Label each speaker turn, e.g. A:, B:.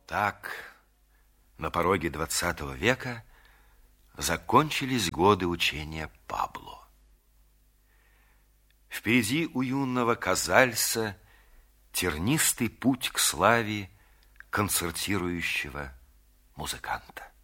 A: Так, на пороге XX века закончились годы учения Пабло. Впереди у юного Казальса тернистый путь к славе концертирующего музыканта.